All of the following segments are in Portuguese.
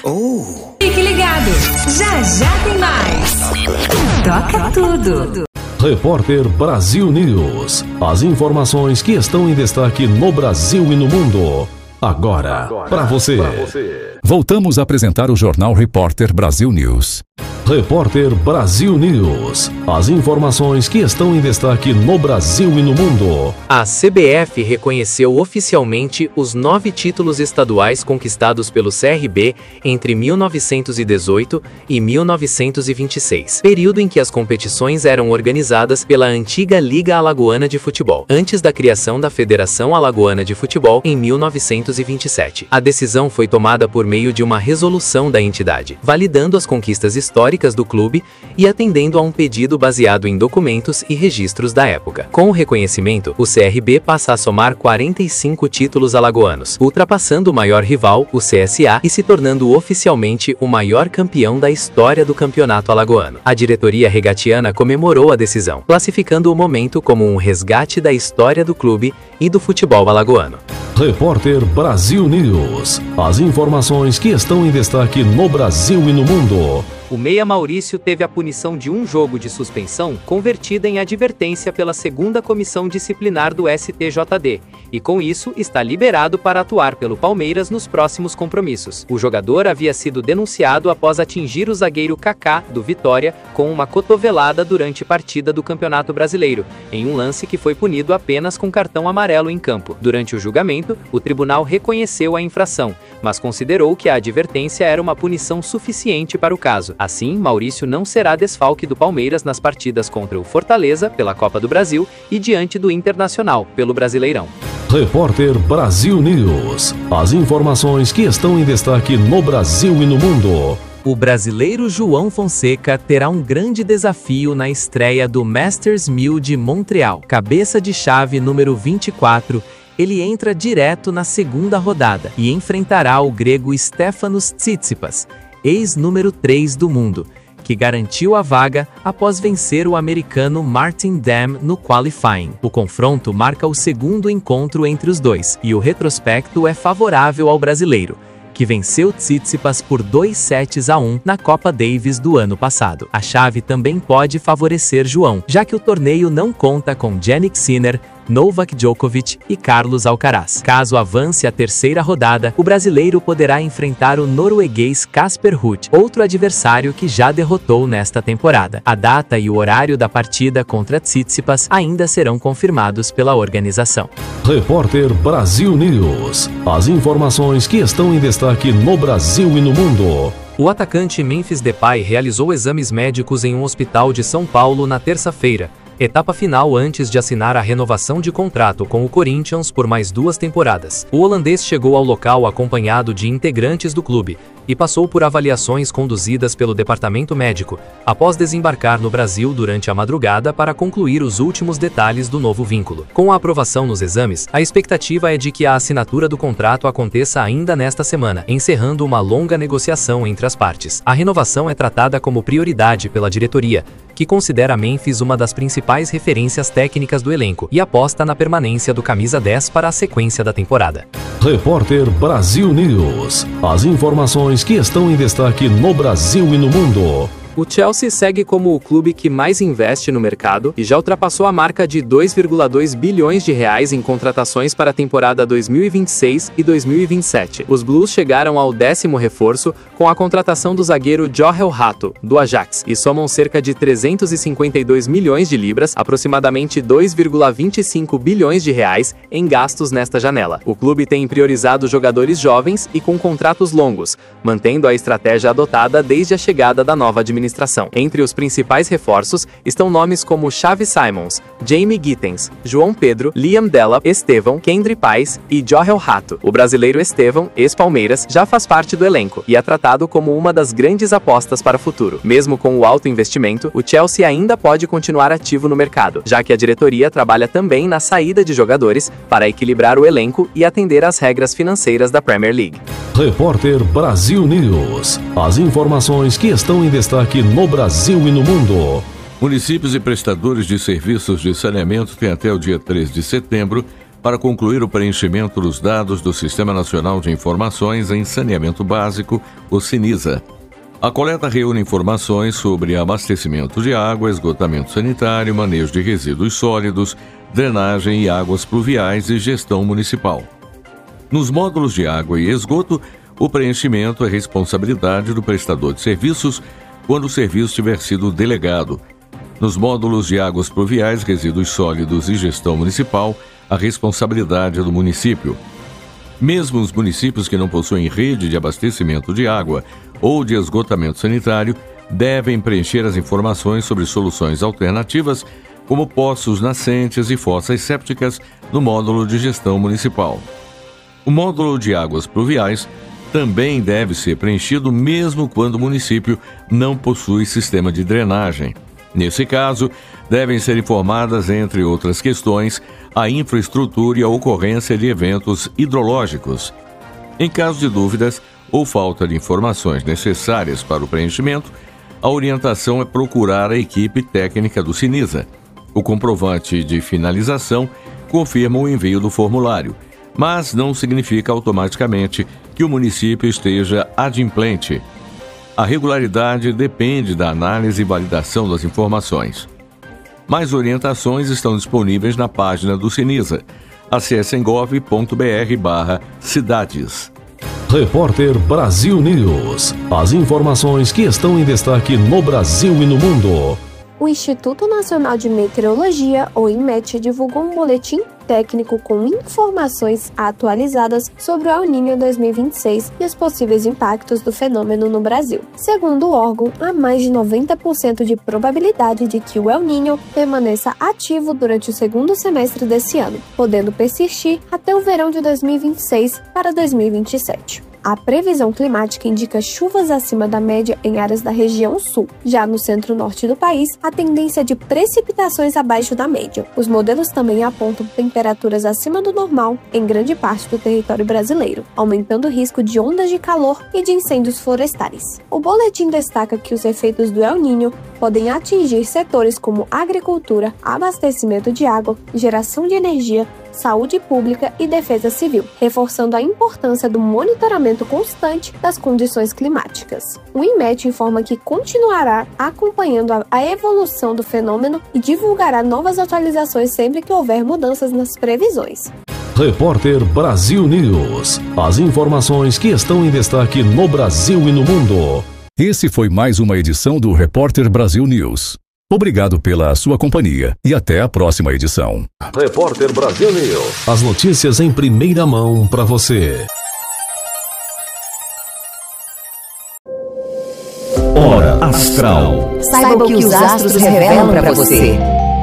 Fique ligado, já já tem mais. Toca tudo. Repórter Brasil News. As informações que estão em destaque no Brasil e no mundo. Agora, para você. Voltamos a apresentar o Jornal Repórter Brasil News. Repórter Brasil News. As informações que estão em destaque no Brasil e no mundo. A CBF reconheceu oficialmente os 9 títulos estaduais conquistados pelo CRB entre 1918 e 1926, período em que as competições eram organizadas pela antiga Liga Alagoana de Futebol, antes da criação da Federação Alagoana de Futebol em 1927. A decisão foi tomada por meio de uma resolução da entidade, validando as conquistas históricas do clube e atendendo a um pedido baseado em documentos e registros da época. Com o reconhecimento, o CRB passa a somar 45 títulos alagoanos, ultrapassando o maior rival, o CSA, e se tornando oficialmente o maior campeão da história do campeonato alagoano. A diretoria regatiana comemorou a decisão, classificando o momento como um resgate da história do clube e do futebol alagoano. Repórter Brasil News. As informações que estão em destaque no Brasil e no mundo. O meia Maurício teve a punição de um jogo de suspensão convertida em advertência pela 2ª Comissão Disciplinar do STJD, e com isso está liberado para atuar pelo Palmeiras nos próximos compromissos. O jogador havia sido denunciado após atingir o zagueiro Kaká, do Vitória, com uma cotovelada durante partida do Campeonato Brasileiro, em um lance que foi punido apenas com cartão amarelo em campo. Durante o julgamento, o tribunal reconheceu a infração, mas considerou que a advertência era uma punição suficiente para o caso. Assim, Maurício não será desfalque do Palmeiras nas partidas contra o Fortaleza, pela Copa do Brasil, e diante do Internacional, pelo Brasileirão. Repórter Brasil News. As informações que estão em destaque no Brasil e no mundo. O brasileiro João Fonseca terá um grande desafio na estreia do Masters 1000 de Montreal. Cabeça de chave número 24, ele entra direto na 2ª rodada e enfrentará o grego Stefanos Tsitsipas, ex-número 3 do mundo, que garantiu a vaga após vencer o americano Martin Damm no qualifying. O confronto marca o 2º encontro entre os dois, e o retrospecto é favorável ao brasileiro, que venceu Tsitsipas por 2-1 na Copa Davis do ano passado. A chave também pode favorecer João, já que o torneio não conta com Jannik Sinner, Novak Djokovic e Carlos Alcaraz. Caso avance a 3ª rodada, o brasileiro poderá enfrentar o norueguês Casper Ruud, outro adversário que já derrotou nesta temporada. A data e o horário da partida contra Tsitsipas ainda serão confirmados pela organização. Repórter Brasil News. As informações que estão em destaque no Brasil e no mundo. O atacante Memphis Depay realizou exames médicos em um hospital de São Paulo na terça-feira, etapa final antes de assinar a renovação de contrato com o Corinthians por mais 2 temporadas. O holandês chegou ao local acompanhado de integrantes do clube e passou por avaliações conduzidas pelo departamento médico, após desembarcar no Brasil durante a madrugada para concluir os últimos detalhes do novo vínculo. Com a aprovação nos exames, a expectativa é de que a assinatura do contrato aconteça ainda nesta semana, encerrando uma longa negociação entre as partes. A renovação é tratada como prioridade pela diretoria, que considera Memphis uma das principais referências técnicas do elenco e aposta na permanência do camisa 10 para a sequência da temporada. Repórter Brasil News. As informações que estão em destaque no Brasil e no mundo. O Chelsea segue como o clube que mais investe no mercado e já ultrapassou a marca de 2,2 bilhões de reais em contratações para a temporada 2026 e 2027. Os Blues chegaram ao 10º reforço com a contratação do zagueiro Joel Hato, do Ajax, e somam cerca de 352 milhões de libras, aproximadamente 2,25 bilhões de reais, em gastos nesta janela. O clube tem priorizado jogadores jovens e com contratos longos, mantendo a estratégia adotada desde a chegada da nova administração. Entre os principais reforços estão nomes como Xavi Simons, Jamie Gittens, João Pedro, Liam Delap, Estevão, Kendry Pais e Joel Hato. O brasileiro Estevão, ex-Palmeiras, já faz parte do elenco e é tratado como uma das grandes apostas para o futuro. Mesmo com o alto investimento, o Chelsea ainda pode continuar ativo no mercado, já que a diretoria trabalha também na saída de jogadores para equilibrar o elenco e atender às regras financeiras da Premier League. Repórter Brasil News. As informações que estão em destaque no Brasil e no mundo. Municípios e prestadores de serviços de saneamento têm até o dia 3 de setembro para concluir o preenchimento dos dados do Sistema Nacional de Informações em Saneamento Básico, o SINISA. A coleta reúne informações sobre abastecimento de água, esgotamento sanitário, manejo de resíduos sólidos, drenagem e águas pluviais e gestão municipal. Nos módulos de água e esgoto, o preenchimento é responsabilidade do prestador de serviços quando o serviço tiver sido delegado. Nos módulos de águas pluviais, resíduos sólidos e gestão municipal, a responsabilidade é do município. Mesmo os municípios que não possuem rede de abastecimento de água ou de esgotamento sanitário devem preencher as informações sobre soluções alternativas, como poços nascentes e fossas sépticas, no módulo de gestão municipal. O módulo de águas pluviais também deve ser preenchido mesmo quando o município não possui sistema de drenagem. Nesse caso, devem ser informadas, entre outras questões, a infraestrutura e a ocorrência de eventos hidrológicos. Em caso de dúvidas ou falta de informações necessárias para o preenchimento, a orientação é procurar a equipe técnica do SINISA. O comprovante de finalização confirma o envio do formulário, mas não significa automaticamente que o município esteja adimplente. A regularidade depende da análise e validação das informações. Mais orientações estão disponíveis na página do SINISA. Acesse gov.br/cidades. Repórter Brasil News. As informações que estão em destaque no Brasil e no mundo. O Instituto Nacional de Meteorologia, o INMET, divulgou um boletim técnico com informações atualizadas sobre o El Niño 2026 e os possíveis impactos do fenômeno no Brasil. Segundo o órgão, há mais de 90% de probabilidade de que o El Niño permaneça ativo durante o segundo semestre desse ano, podendo persistir até o verão de 2026 para 2027. A previsão climática indica chuvas acima da média em áreas da região sul. Já no centro-norte do país, a tendência é de precipitações abaixo da média. Os modelos também apontam temperaturas acima do normal em grande parte do território brasileiro, aumentando o risco de ondas de calor e de incêndios florestais. O boletim destaca que os efeitos do El Niño podem atingir setores como agricultura, abastecimento de água, geração de energia, saúde pública e defesa civil, reforçando a importância do monitoramento constante das condições climáticas. O INMET informa que continuará acompanhando a evolução do fenômeno e divulgará novas atualizações sempre que houver mudanças nas previsões. Repórter Brasil News. As informações que estão em destaque no Brasil e no mundo. Esse foi mais uma edição do Repórter Brasil News. Obrigado pela sua companhia e até a próxima edição. Repórter Brasil News. As notícias em primeira mão para você. Hora Astral. Saiba o que os astros revelam para você.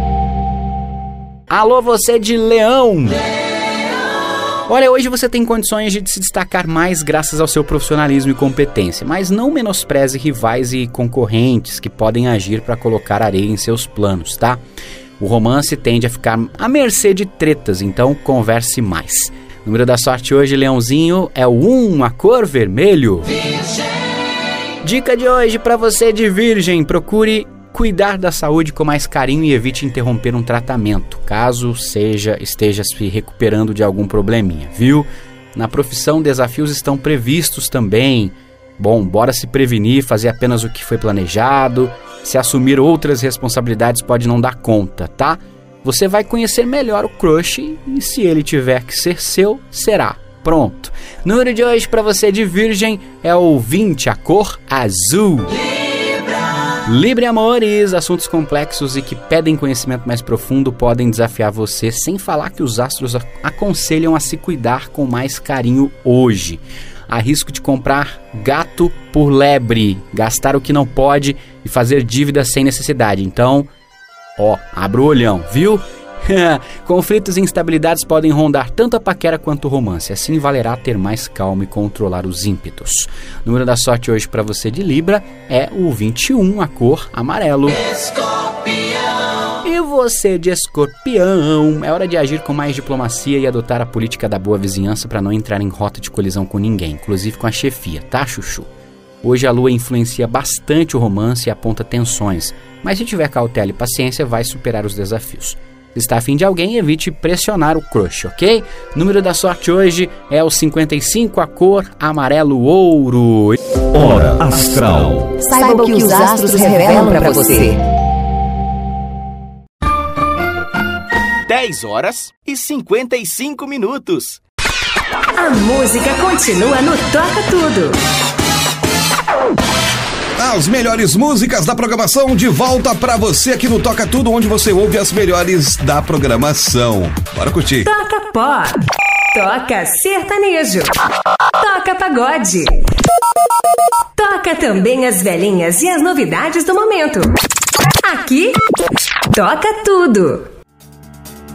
Alô, você de Leão! Olha, hoje você tem condições de se destacar mais graças ao seu profissionalismo e competência, mas não menospreze rivais e concorrentes que podem agir para colocar areia em seus planos, tá? O romance tende a ficar à mercê de tretas, então converse mais. O número da sorte hoje, Leãozinho, é o 1, a cor vermelho. Virgem. Dica de hoje para você de Virgem: procure cuidar da saúde com mais carinho e evite interromper um tratamento, caso esteja se recuperando de algum probleminha, viu? Na profissão, desafios estão previstos também. Bom, bora se prevenir, fazer apenas o que foi planejado. Se assumir outras responsabilidades pode não dar conta, tá? Você vai conhecer melhor o crush e se ele tiver que ser seu, será. Pronto. Número de hoje para você de Virgem é o 20, a cor azul. Libra amores, assuntos complexos e que pedem conhecimento mais profundo podem desafiar você, sem falar que os astros aconselham a se cuidar com mais carinho hoje. Há risco de comprar gato por lebre, gastar o que não pode e fazer dívidas sem necessidade. Então, abra o olhão, viu? Conflitos e instabilidades podem rondar tanto a paquera quanto o romance. Assim valerá ter mais calma e controlar os ímpetos. O número da sorte hoje para você de Libra é o 21, a cor amarelo. Escorpião. E você de Escorpião, é hora de agir com mais diplomacia e adotar a política da boa vizinhança para não entrar em rota de colisão com ninguém, inclusive com a chefia, tá, chuchu? Hoje a lua influencia bastante o romance e aponta tensões, mas se tiver cautela e paciência vai superar os desafios. Se está afim de alguém, evite pressionar o crush, ok? O número da sorte hoje é o 55, a cor amarelo ouro. Hora Astral. Saiba o que os astros revelam para você. 10h55. A música continua no Toca Tudo. As melhores músicas da programação de volta pra você aqui no Toca Tudo, onde você ouve as melhores da programação. Bora curtir. Toca pop, toca sertanejo, toca pagode, toca também as velhinhas e as novidades do momento. Aqui, toca tudo.